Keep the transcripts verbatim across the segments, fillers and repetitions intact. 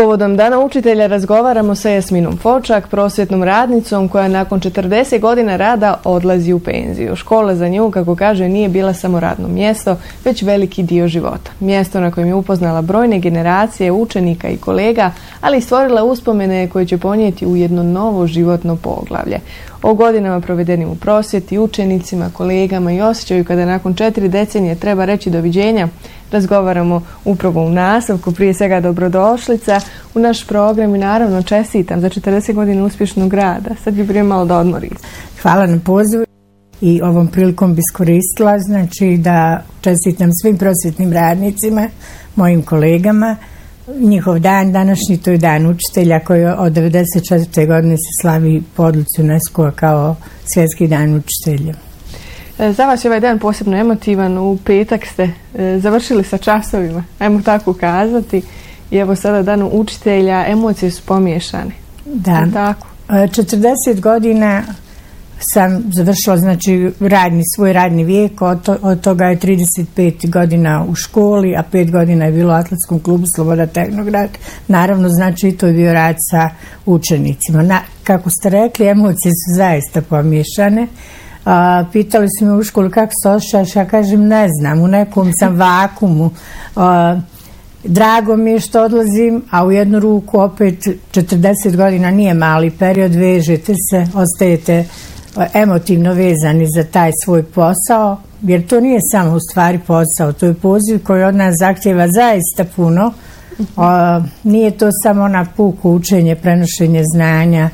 Povodom Dana učitelja razgovaramo sa Jasminom Fočak, prosvjetnom radnicom koja nakon četrdeset godina rada odlazi u penziju. Škola za nju, kako kaže, nije bila samo radno mjesto, već veliki dio života. Mjesto na kojem je upoznala brojne generacije učenika i kolega, ali i stvorila uspomene koje će ponijeti u jedno novo životno poglavlje. O godinama provedenim u prosvjeti, učenicima, kolegama i osjećaju kada nakon četiri decenije treba reći doviđenja, razgovaramo upravo u nastavku. Prije svega dobrodošlica u naš program i naravno čestitam za četrdeset godina uspješnog rada. Sad bi prije malo da odmori. Hvala na pozivu i ovom prilikom bi iskoristila, znači da čestitam svim prosvjetnim radnicima, mojim kolegama. Njihov dan današnji, to je dan učitelja koji od devedeset četvrte godine se slavi po odluci UNESCO kao svjetski dan učitelja. Za vas je ovaj dan posebno emotivan. U petak ste e, završili sa časovima, ajmo tako kazati. I evo sada dan učitelja, emocije su pomiješane. Da, tako? četrdeset godina sam završila, znači, radni, svoj radni vijek, od, to, od toga je trideset pet godina u školi, a pet godina je bilo u Atletskom klubu Sloboda Tehnograd. Naravno, znači, i to je bio rad sa učenicima. Na, kako ste rekli, emocije su zaista pomiješane. A, pitali su me u školu kako se osjećaš, ja kažem ne znam, u nekom sam vakumu. A, drago mi je što odlazim, a u jednu ruku opet četrdeset godina nije mali period, vežete se, ostajete emotivno vezani za taj svoj posao, jer to nije samo u stvari posao, to je poziv koji od nas zahtjeva zaista puno. A, nije to samo ona puko učenje, prenošenje znanja,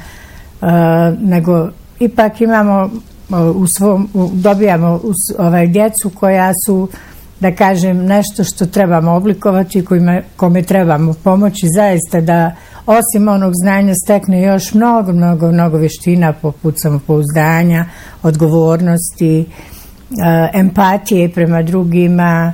a, nego ipak imamo u svom, dobijamo ovaj, djecu koja su, da kažem, nešto što trebamo oblikovati, kojima, kome trebamo pomoći zaista da osim onog znanja stekne još mnogo, mnogo, mnogo vještina poput samopouzdanja, odgovornosti, empatije prema drugima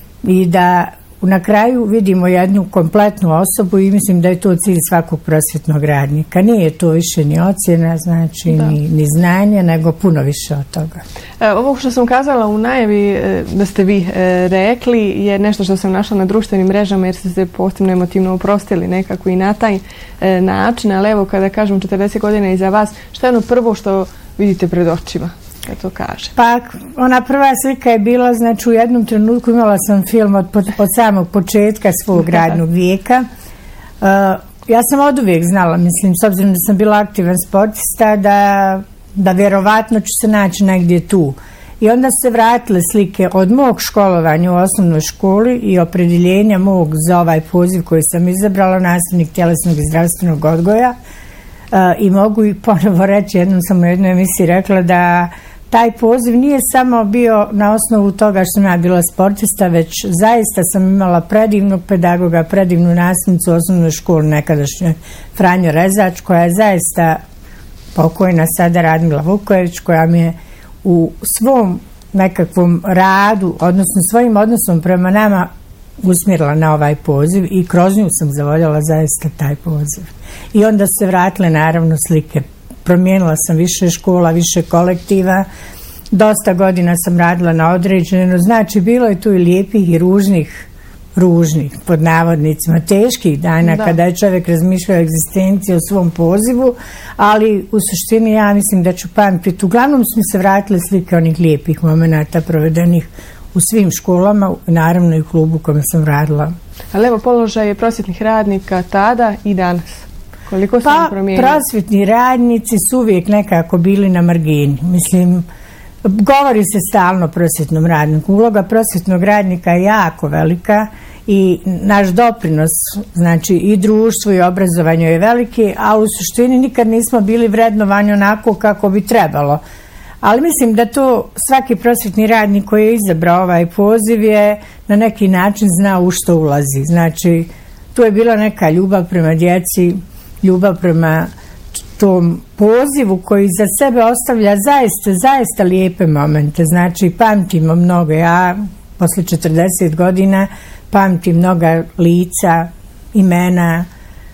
i da na kraju vidimo jednu kompletnu osobu i mislim da je to cilj svakog prosvjetnog radnika. Nije to više ni ocjena, znači ni, ni znanje, nego puno više od toga. E, ovo što sam kazala u najavi e, da ste vi e, rekli je nešto što sam našla na društvenim mrežama jer ste se posebno emotivno oprostili nekako i na taj e, način, ali evo kada kažem četrdeset godina iza vas, što je ono prvo što vidite pred očima? Da to kaže. Pa, ona prva slika je bila, znači u jednom trenutku imala sam film od, od samog početka svog radnog vijeka. Uh, ja sam od uvijek znala, mislim, s obzirom da sam bila aktivan sportista, da, da vjerovatno ću se naći negdje tu. I onda se vratile slike od mog školovanja u osnovnoj školi i opredjeljenja mog za ovaj poziv koji sam izabrala, nastavnik tjelesnog i zdravstvenog odgoja. Uh, I mogu i ponovo reći, jednom sam u jednoj emisiji rekla da taj poziv nije samo bio na osnovu toga što sam ja bila sportista, već zaista sam imala predivnog pedagoga, predivnu nastavnicu u osnovnoj školi nekadašnjoj Franjo Rezač, koja je zaista pokojna sada Radmila Vukojević, koja mi je u svom nekakvom radu, odnosno svojim odnosom prema nama usmjerila na ovaj poziv i kroz nju sam zavoljala zaista taj poziv. I onda se vratile naravno slike. Promijenila sam više škola, više kolektiva, dosta godina sam radila na određeno, znači bilo je tu i lijepih i ružnih, ružnih, pod navodnicima, teških dana da. Kada je čovjek razmišljao o egzistenciji, o svom pozivu, ali u suštini ja mislim da ću pamtiti. Uglavnom su mi se vratile slike onih lijepih momenata provedenih u svim školama, naravno i u klubu u kojem sam radila. Ali evo položaj je prosvjetnih radnika tada i danas. Koliko su pa, promijenili? Prosvjetni radnici su uvijek nekako bili na margini. Mislim, govori se stalno o prosvjetnom radniku. Uloga prosvjetnog radnika je jako velika i naš doprinos, znači i društvu i obrazovanju je veliki, a u suštini nikad nismo bili vrednovani onako kako bi trebalo. Ali mislim da to svaki prosvjetni radnik koji je izabrao ovaj poziv je na neki način znao u što ulazi. Znači, tu je bila neka ljubav prema djeci, ljubav prema tom pozivu koji za sebe ostavlja zaista, zaista lijepe momente. Znači, pamtimo mnogo. Ja, posle četrdeset godina, pamtim mnoga lica, imena,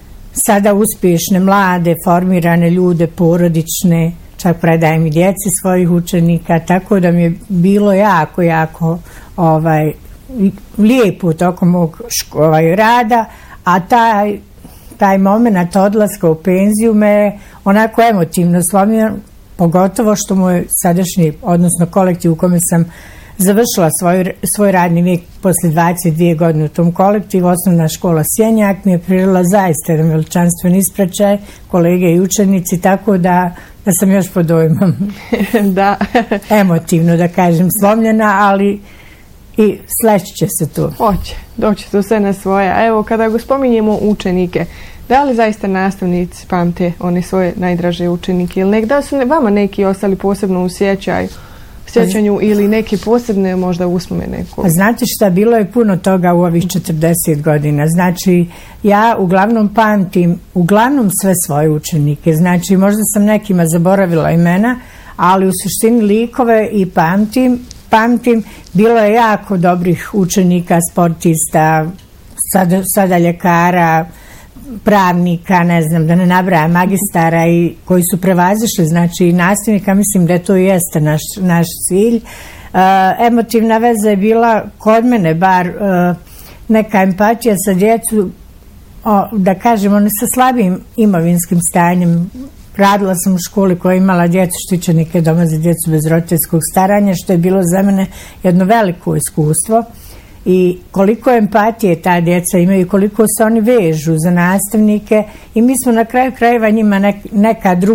sada uspješne, mlade, formirane ljude, porodične, čak predajem i djeci svojih učenika, tako da mi je bilo jako, jako ovaj, lijepo tokom mog ovaj, rada, a taj taj moment odlaska u penziju me onako emotivno slomio, pogotovo što moj sadašnji, odnosno kolektiv u kome sam završila svoj, svoj radni vijek posle dvadeset dvije godine u tom kolektivu, osnovna škola Sjenjak mi je pririla zaista jedan veličanstven ispraćaj, kolege i učenici, tako da, da sam još pod dojmom. Da. Emotivno, da kažem, slomljena, ali i sleći će se tu. Hoće, doći to sve na svoje. A evo, kada go spominjemo učenike, da li zaista nastavnici pamte one svoje najdraže učenike ili nek, da su ne, vama neki ostali posebno u sjećaju, sjećanju ili neke posebne možda uspomene? Znate šta, bilo je puno toga u ovih četrdeset godina. Znači, ja uglavnom pamtim, uglavnom sve svoje učenike. Znači, možda sam nekima zaboravila imena, ali u suštini likove i pamtim, pamtim, bilo je jako dobrih učenika, sportista, sada, sada ljekara, pravnika, ne znam, da ne nabrajam, magistara i koji su prevazišli, znači nastavnika, mislim da to jeste naš, naš cilj. E, emotivna veza je bila kod mene, bar e, neka empatija sa djecu, o, da kažemo, ne sa slabim imovinskim stanjem. Radila sam u školi koja je imala djecu štićenike doma za djecu bez roditeljskog staranja, što je bilo za mene jedno veliko iskustvo. I koliko empatije ta djeca imaju, koliko se oni vežu za nastavnike i mi smo na kraju krajeva njima neka druga